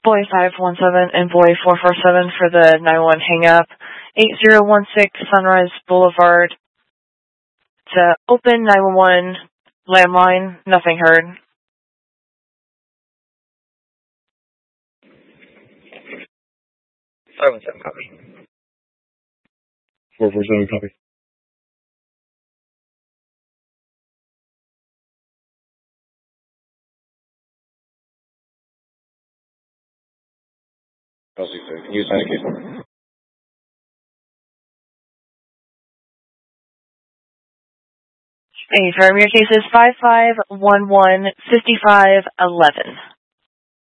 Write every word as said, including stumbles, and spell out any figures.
Boy five one seven and Boy four four seven for the nine one hang up. eight zero one six Sunrise Boulevard. It's a open nine one one landline, nothing heard. five one seven, copy. four four seven, copy. Kelsey, sir. Can you authenticate? Hey, firm, your case is five five one one five five eleven.